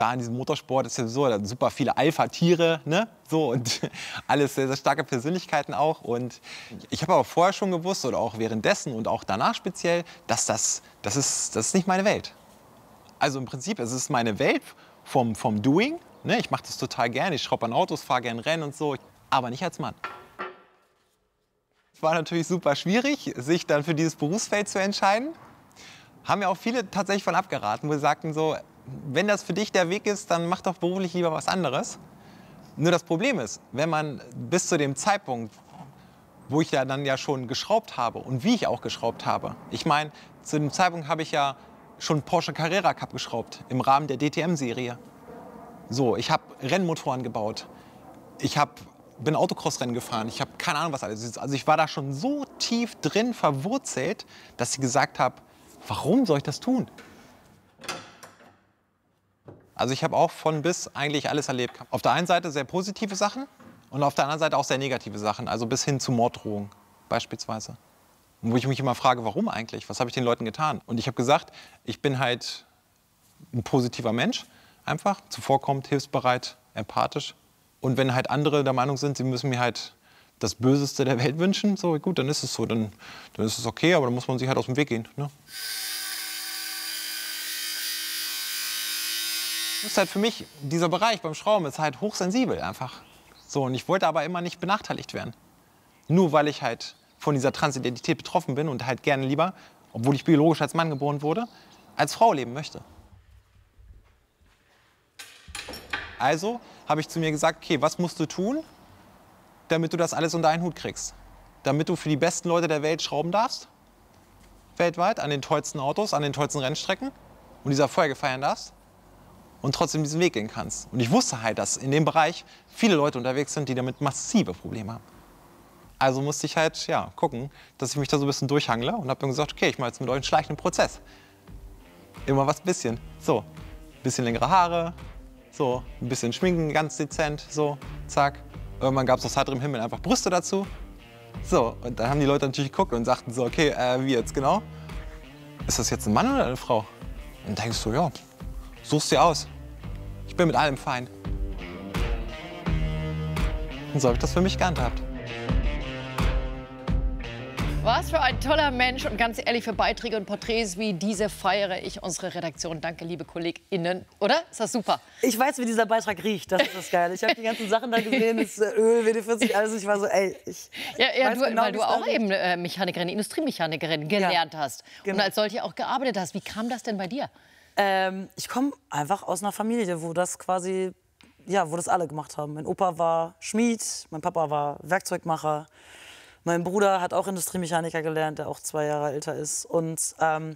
Da in diesem Motorsport ist ja so, da sind super viele Alpha-Tiere, ne? So, und alles sehr, sehr starke Persönlichkeiten auch. Und ich habe aber vorher schon gewusst, oder auch währenddessen und auch danach speziell, dass das ist nicht meine Welt. Also im Prinzip, es ist meine Welt vom Doing. Ne? Ich mache das total gerne, ich schraube an Autos, fahre gerne Rennen und so, aber nicht als Mann. Es war natürlich super schwierig, sich dann für dieses Berufsfeld zu entscheiden. Haben ja auch viele tatsächlich von abgeraten, wo sie sagten so, wenn das für dich der Weg ist, dann mach doch beruflich lieber was anderes. Nur das Problem ist, wenn man bis zu dem Zeitpunkt, wo ich ja dann ja schon geschraubt habe und wie ich auch geschraubt habe. Ich meine, zu dem Zeitpunkt habe ich ja schon Porsche Carrera Cup geschraubt im Rahmen der DTM-Serie. So, ich habe Rennmotoren gebaut. Bin Autocross-Rennen gefahren. Ich habe keine Ahnung, was alles ist. Also ich war da schon so tief drin verwurzelt, dass ich gesagt habe, warum soll ich das tun? Also ich habe auch von bis eigentlich alles erlebt. Auf der einen Seite sehr positive Sachen und auf der anderen Seite auch sehr negative Sachen. Also bis hin zu Morddrohungen beispielsweise. Und wo ich mich immer frage, warum eigentlich? Was habe ich den Leuten getan? Und ich habe gesagt, ich bin halt ein positiver Mensch. Einfach zuvorkommend, hilfsbereit, empathisch. Und wenn halt andere der Meinung sind, sie müssen mir halt das Böseste der Welt wünschen, so gut, dann ist es so. Dann ist es okay, aber dann muss man sich halt aus dem Weg gehen. Ne? Das ist halt für mich, dieser Bereich beim Schrauben ist halt hochsensibel einfach. So, und ich wollte aber immer nicht benachteiligt werden. Nur weil ich halt von dieser Transidentität betroffen bin und halt gerne lieber, obwohl ich biologisch als Mann geboren wurde, als Frau leben möchte. Also habe ich zu mir gesagt, okay, was musst du tun, damit du das alles unter einen Hut kriegst? Damit du für die besten Leute der Welt schrauben darfst, weltweit, an den tollsten Autos, an den tollsten Rennstrecken und diese Erfolge feiern darfst und trotzdem diesen Weg gehen kannst. Und ich wusste halt, dass in dem Bereich viele Leute unterwegs sind, die damit massive Probleme haben. Also musste ich halt gucken, dass ich mich da so ein bisschen durchhangle und habe dann gesagt, okay, ich mache jetzt mit euch einen schleichenden Prozess. Immer was bisschen. So, ein bisschen längere Haare, so, ein bisschen schminken, ganz dezent, so, zack. Irgendwann gab es aus heiterem Himmel einfach Brüste dazu. So, und dann haben die Leute natürlich geguckt und sagten so, okay, wie jetzt genau? Ist das jetzt ein Mann oder eine Frau? Und dann denkst du, ja, suchst dir aus. Ich bin mit allem fein. Und so habe ich das für mich gehandhabt. Was für ein toller Mensch und ganz ehrlich, für Beiträge und Porträts wie diese feiere ich unsere Redaktion. Danke, liebe KollegInnen. Oder? Ist das super? Ich weiß, wie dieser Beitrag riecht. Das ist das Geile. Ich habe die ganzen Sachen da gesehen, das Öl, WD-40, alles. Ich war so, ey, weil du auch eben Mechanikerin, Industriemechanikerin gelernt hast. Genau. Und als solche auch gearbeitet hast. Wie kam das denn bei dir? Ich komme einfach aus einer Familie, wo das quasi, wo das alle gemacht haben. Mein Opa war Schmied, mein Papa war Werkzeugmacher. Mein Bruder hat auch Industriemechaniker gelernt, der auch 2 Jahre älter ist. Und so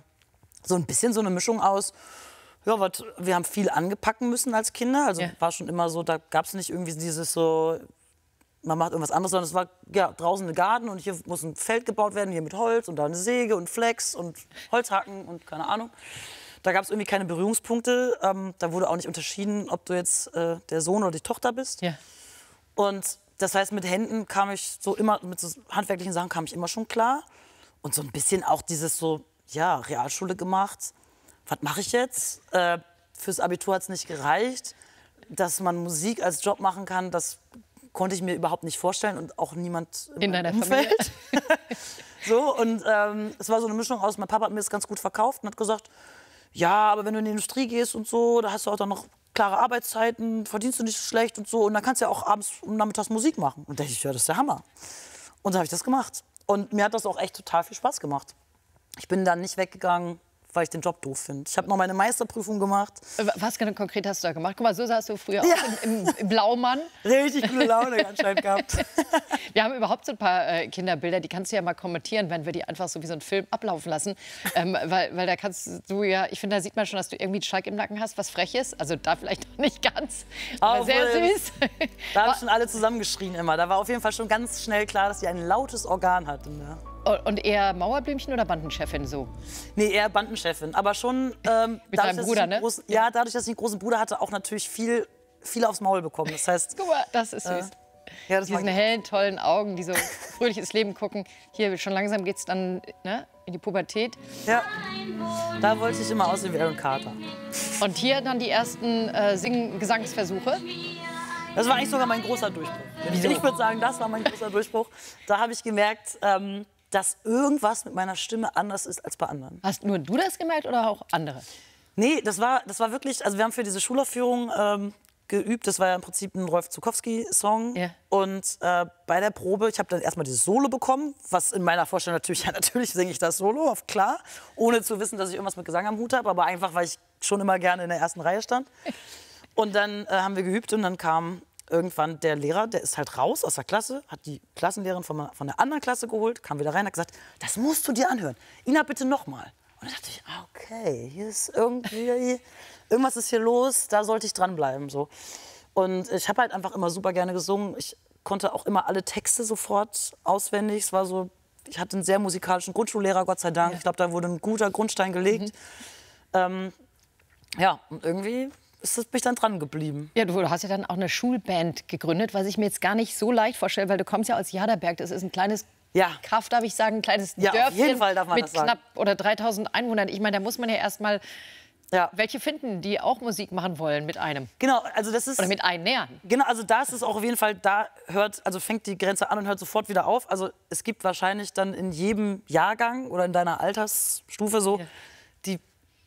ein bisschen so eine Mischung aus, wir haben viel angepacken müssen als Kinder. Also war schon immer so, da gab es nicht irgendwie dieses so, man macht irgendwas anderes, sondern es war draußen ein Garten und hier muss ein Feld gebaut werden, hier mit Holz und da eine Säge und Flex und Holzhacken und keine Ahnung. Da gab es irgendwie keine Berührungspunkte. Da wurde auch nicht unterschieden, ob du jetzt der Sohn oder die Tochter bist. Ja. Und das heißt, mit Händen kam ich so immer, mit so handwerklichen Sachen kam ich immer schon klar. Und so ein bisschen auch dieses so, Realschule gemacht. Was mache ich jetzt? Fürs Abitur hat es nicht gereicht. Dass man Musik als Job machen kann, das konnte ich mir überhaupt nicht vorstellen und auch niemand in deiner Umfeld. Familie. So, und es war so eine Mischung aus, mein Papa hat mir das ganz gut verkauft und hat gesagt, ja, aber wenn du in die Industrie gehst und so, da hast du auch dann noch klare Arbeitszeiten, verdienst du nicht so schlecht und so. Und dann kannst du ja auch abends und nachmittags Musik machen. Und da dachte ich, ja, das ist der Hammer. Und dann habe ich das gemacht. Und mir hat das auch echt total viel Spaß gemacht. Ich bin dann nicht weggegangen, weil ich den Job doof finde. Ich habe noch meine Meisterprüfung gemacht. Was ganz konkret hast du da gemacht? Guck mal, so sahst du früher auch im Blaumann. Richtig coole Laune anscheinend gehabt. Wir haben überhaupt so ein paar Kinderbilder, die kannst du ja mal kommentieren, wenn wir die einfach so wie so einen Film ablaufen lassen. Weil da kannst du ich finde, da sieht man schon, dass du irgendwie einen Schalk im Nacken hast, was frech ist. Also da vielleicht noch nicht ganz, aber sehr süß. Da haben schon alle zusammengeschrien immer. Da war auf jeden Fall schon ganz schnell klar, dass sie ein lautes Organ hat. Und eher Mauerblümchen oder Bandenchefin so? Nee, eher Bandenchefin. Aber schon mit deinem Bruder, ne? Dadurch, dass ich einen großen Bruder hatte, auch natürlich viel aufs Maul bekommen. Das heißt, guck mal, das ist süß. Diese hellen, tollen Augen, die so fröhliches Leben gucken. Hier, schon langsam geht's dann, ne? in die Pubertät. Ja, da wollte ich immer aussehen wie Aaron Carter. Und hier dann die ersten Gesangsversuche. Das war eigentlich sogar mein großer Durchbruch. Ich würde sagen, das war mein großer Durchbruch. Da habe ich gemerkt, dass irgendwas mit meiner Stimme anders ist als bei anderen. Hast nur du das gemerkt oder auch andere? Nee, das war wirklich, also wir haben für diese Schulaufführung geübt. Das war ja im Prinzip ein Rolf Zukowski-Song. Ja. Und bei der Probe, ich habe dann erstmal dieses Solo bekommen, was in meiner Vorstellung natürlich singe ich das Solo, klar, ohne zu wissen, dass ich irgendwas mit Gesang am Hut habe, aber einfach, weil ich schon immer gerne in der ersten Reihe stand. Und dann haben wir geübt und dann kam irgendwann der Lehrer, der ist halt raus aus der Klasse, hat die Klassenlehrerin von der anderen Klasse geholt, kam wieder rein, hat gesagt, das musst du dir anhören. Ina, bitte nochmal. Und dann dachte ich, okay, hier ist irgendwas ist hier los, da sollte ich dranbleiben. So. Und ich habe halt einfach immer super gerne gesungen. Ich konnte auch immer alle Texte sofort auswendig. Es war so, ich hatte einen sehr musikalischen Grundschullehrer, Gott sei Dank. Ja. Ich glaube, da wurde ein guter Grundstein gelegt. Ja, und irgendwie bin ich dann dran geblieben. Ja, du hast ja dann auch eine Schulband gegründet, was ich mir jetzt gar nicht so leicht vorstelle, weil du kommst ja aus Jaderberg. Das ist ein kleines Kaff, darf ich sagen, ein kleines Ja, Dörfchen auf jeden Fall darf man mit das sagen. knapp oder 3.000 Einwohnern. Ich meine, da muss man ja erst mal Ja. welche finden, die auch Musik machen wollen mit einem. Genau, also das ist... Oder mit einer. Genau, also da ist es auch auf jeden Fall, fängt die Grenze an und hört sofort wieder auf. Also es gibt wahrscheinlich dann in jedem Jahrgang oder in deiner Altersstufe so die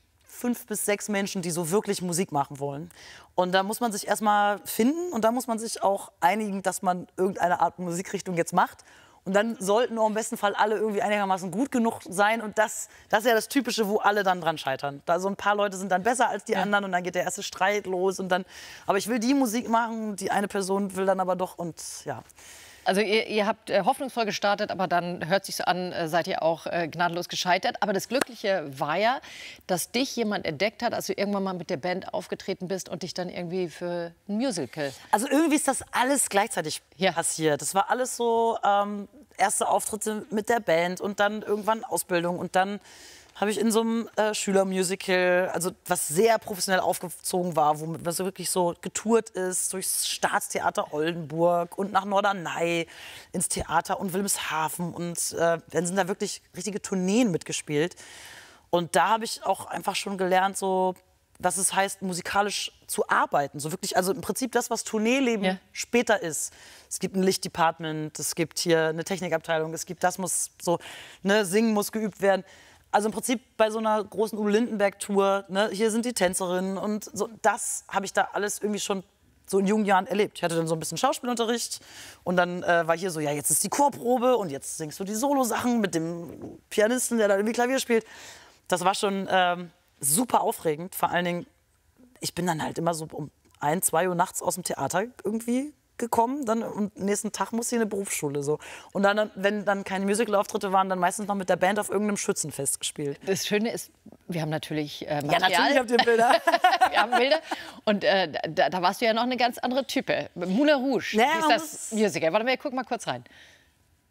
5 bis 6 Menschen, die so wirklich Musik machen wollen. Und da muss man sich erstmal finden und da muss man sich auch einigen, dass man irgendeine Art Musikrichtung jetzt macht. Und dann sollten auch im besten Fall alle irgendwie einigermaßen gut genug sein. Und das ist ja das Typische, wo alle dann dran scheitern. Da so ein paar Leute sind dann besser als die anderen und dann geht der erste Streit los. Und dann, aber ich will die Musik machen, die eine Person will dann aber doch und ja. Also ihr habt hoffnungsvoll gestartet, aber dann hört sich so an, seid ihr auch gnadenlos gescheitert. Aber das Glückliche war ja, dass dich jemand entdeckt hat, als du irgendwann mal mit der Band aufgetreten bist und dich dann irgendwie für ein Musical. Also irgendwie ist das alles gleichzeitig passiert. Das war alles so erste Auftritte mit der Band und dann irgendwann Ausbildung und dann habe ich in so einem Schülermusical, also was sehr professionell aufgezogen war, wo was so wirklich so getourt ist, durchs Staatstheater Oldenburg und nach Norderney ins Theater und Wilhelmshaven und dann sind da wirklich richtige Tourneen mitgespielt. Und da habe ich auch einfach schon gelernt, so, was es heißt, musikalisch zu arbeiten. So wirklich, also im Prinzip das, was Tourneeleben später ist. Es gibt ein Lichtdepartment, es gibt hier eine Technikabteilung, es gibt das muss so, ne, Singen muss geübt werden. Also im Prinzip bei so einer großen Udo Lindenberg-Tour, ne, hier sind die Tänzerinnen und so, das habe ich da alles irgendwie schon so in jungen Jahren erlebt. Ich hatte dann so ein bisschen Schauspielunterricht und dann war hier so, ja, jetzt ist die Chorprobe und jetzt singst du die Solo-Sachen mit dem Pianisten, der da irgendwie Klavier spielt. Das war schon super aufregend. Vor allen Dingen, ich bin dann halt immer so um 1, 2 Uhr nachts aus dem Theater irgendwie gekommen, dann und nächsten Tag musste ich in eine Berufsschule so. Und dann, wenn dann keine Musical-Auftritte waren, dann meistens noch mit der Band auf irgendeinem Schützenfest gespielt. Das Schöne ist, wir haben natürlich Material. Ja, natürlich habt ihr Bilder. Wir haben Bilder. Und da warst du ja noch eine ganz andere Type. Moulin Rouge Ja, ist das Musical. Warte mal, guck mal kurz rein.